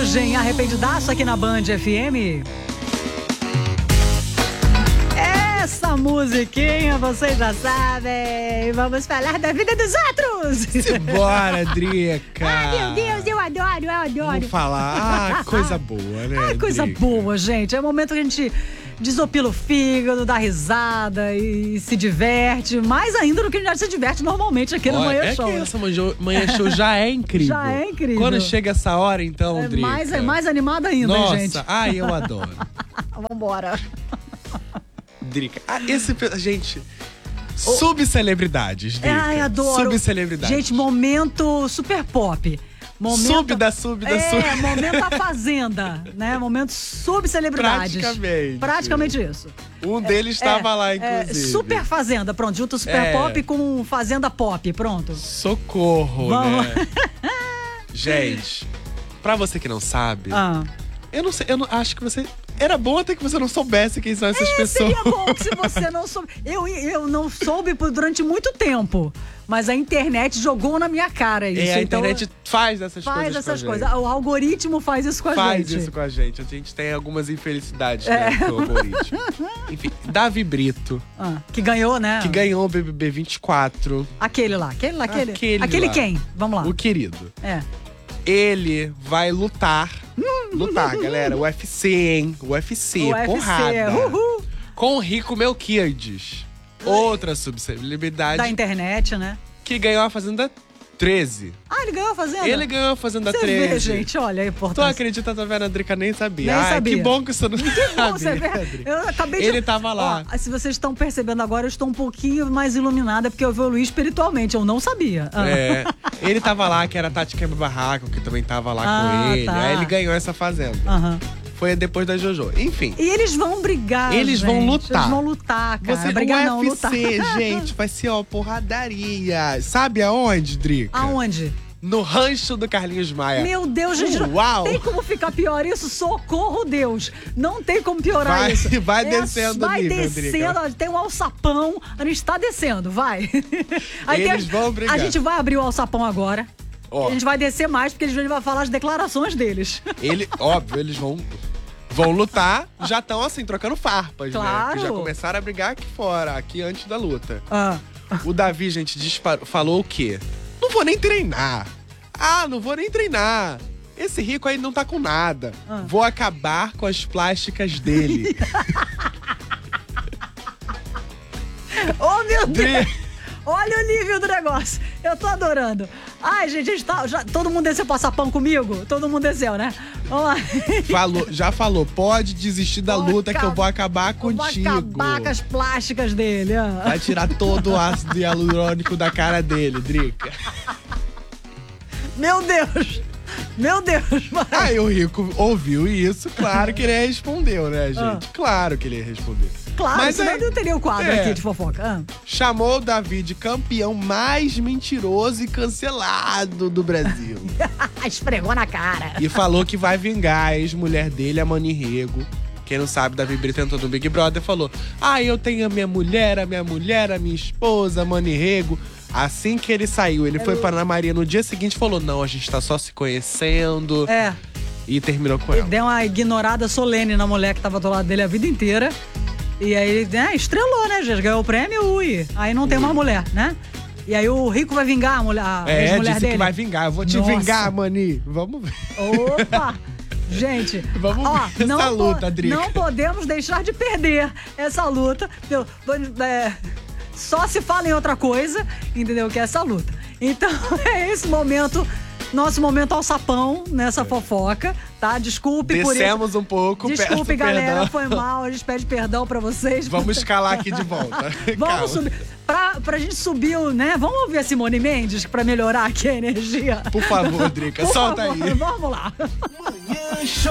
hoje em Arrependidaço aqui na Band FM. Essa musiquinha, vocês já sabem. Vamos falar da vida dos outros. Simbora, Drica. Meu Deus, eu adoro. Vamos falar. Coisa boa, né? Coisa Drica? boa, gente. É o momento que a gente desopila o fígado, dá risada e se diverte. Mais ainda do que a gente já se diverte normalmente aqui no Manhã Show. É que essa Manhã Show já é incrível. Já é incrível. Quando chega essa hora, então, Drica. É mais animada ainda, Nossa, hein, gente? ai, eu adoro. Vambora. Drica. Gente, subcelebridades, Drica. Ai, adoro. Subcelebridades. Gente, momento super pop. Sub da sub. Momento da Fazenda, né? Momento subcelebridades. Praticamente isso. Um deles estava lá, inclusive. Super Fazenda, pronto. Junta Super Pop com Fazenda Pop, pronto. Socorro, Vamos. né? Gente, pra você que não sabe, eu não sei, acho que você... Era bom até que você não soubesse quem são essas pessoas. Seria bom se você não soube. Eu não soube durante muito tempo. Mas a internet jogou na minha cara isso. A internet faz essas coisas. Faz essas coisas. O algoritmo faz isso com a gente. Faz isso com a gente. A gente tem algumas infelicidades, né, com o algoritmo. Enfim, Davi Brito. Que ganhou, né? Que ganhou o BBB 24. Aquele lá. Aquele lá. Quem? Vamos lá. O querido. Ele vai lutar. Lutar, galera. UFC, hein? UFC, porrada. Uhul. Com o Rico Melquiades. Outra subcelebridade. Da internet, né? Que ganhou a Fazenda 13. Ele ganhou a Fazenda? Ele ganhou a Fazenda Você 13. vê, gente, olha a Tu importância. acredita, tá vendo? A Drica nem sabia. Nem sabia. Que bom que você não Que bom, você sabia. vê. Eu acabei Ele tava lá. Se vocês estão percebendo agora, eu estou um pouquinho mais iluminada, porque eu evoluí espiritualmente, eu não sabia. Ele tava lá, que era a Tati Quebra-Barraco, que também tava lá com ele. Tá. Aí ele ganhou essa Fazenda. Foi depois da Jojo. Enfim. E eles vão brigar, Eles vão lutar. Eles vão lutar, cara. O UFC, gente, vai ser, porradaria. Sabe aonde, Drica? Aonde? No rancho do Carlinhos Maia. Meu Deus, gente. Uau! Tem como ficar pior isso? Socorro, Deus. Não tem como piorar isso. Vai descendo o nível, Vai descendo. Tem um alçapão. A gente tá descendo, vai. Eles vão brigar. A gente vai abrir o alçapão agora. A gente vai descer mais, porque eles vão falar as declarações deles. Óbvio, eles vão lutar. Já estão, assim, trocando farpas, claro. né? Que já começaram a brigar aqui fora, aqui antes da luta. O Davi, gente, falou o quê? Não vou nem treinar. Não vou nem treinar. Esse rico aí não tá com nada. Vou acabar com as plásticas dele. Oh, meu Deus! Olha o nível do negócio. Eu tô adorando. Ai, gente, todo mundo desceu passar pão comigo? Todo mundo desceu, né? Vamos lá. Já falou, pode desistir da luta que eu vou acabar contigo. Vou acabar com as plásticas dele. Vai tirar todo o ácido hialurônico da cara dele, Drica. Meu Deus! Meu Deus! Aí o Rico ouviu isso, claro que ele respondeu, né, gente? Claro que ele ia responder. Claro, mas senão não teria o quadro aqui de fofoca. Chamou o Davi de campeão mais mentiroso e cancelado do Brasil. Esfregou na cara. E falou que vai vingar a ex-mulher dele, a Mani Rego. Quem não sabe, Davi Brito entrou no Big Brother e falou: eu tenho a minha mulher, a minha esposa, a Mani Rego. Assim que ele saiu, ele foi para Ana Maria no dia seguinte e falou: não, a gente tá só se conhecendo. E terminou com ela. Ele deu uma ignorada solene na mulher que tava do lado dele a vida inteira. E aí ele estrelou, né, gente? Ganhou o prêmio, Aí não tem uma mulher, né? E aí o Rico vai vingar a ex-mulher disse dele. Que vai vingar. Eu vou te vingar, Mani. Vamos ver. Opa! Gente, vamos ver essa luta, Drica. Não podemos deixar de perder essa luta. Só se fala em outra coisa, entendeu? Que é essa luta. Então, é esse momento... Nosso momento alçapão nessa fofoca, tá? Desculpe por isso. Descemos um pouco. Desculpe, galera, foi mal. A gente pede perdão pra vocês. Vamos escalar aqui de volta. Vamos subir. Pra gente subir, né? Vamos ouvir a Simone Mendes pra melhorar aqui a energia? Por favor, Drica, solta aí. Vamos lá.